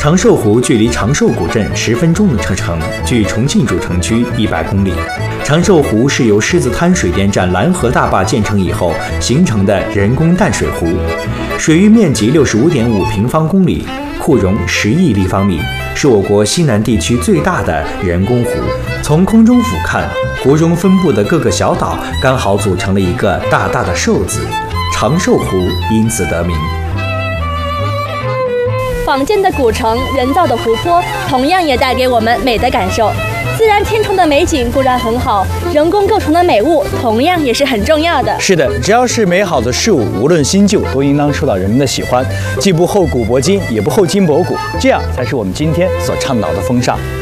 长寿湖距离长寿古镇10分钟的车程，距重庆主城区100公里。长寿湖是由狮子滩水电站拦河大坝建成以后形成的人工淡水湖，水域面积65.5平方公里，库容10亿立方米，是我国西南地区最大的人工湖。从空中俯瞰，湖中分布的各个小岛刚好组成了一个大大的寿字，长寿湖因此得名。 仿建的古城，人造的湖泊，同样也带给我们美的感受。自然天成的美景固然很好，人工构成的美物同样也是很重要的。 是的，只要是美好的事物，无论新旧，都应当受到人们的喜欢，既不厚古薄今，也不厚今薄古，这样才是我们今天所倡导的风尚。